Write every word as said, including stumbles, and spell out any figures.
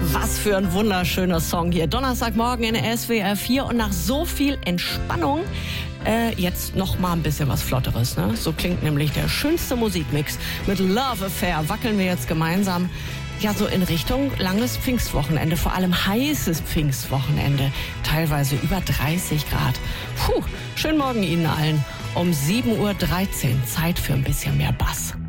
Was für ein wunderschöner Song hier. Donnerstagmorgen in der S W R vier und nach so viel Entspannung äh, jetzt noch mal ein bisschen was Flotteres. Ne? So klingt nämlich der schönste Musikmix. Mit Love Affair wackeln wir jetzt gemeinsam ja so in Richtung langes Pfingstwochenende, vor allem heißes Pfingstwochenende, teilweise über dreißig Grad. Puh, schönen Morgen Ihnen allen um sieben Uhr dreizehn. Zeit für ein bisschen mehr Bass.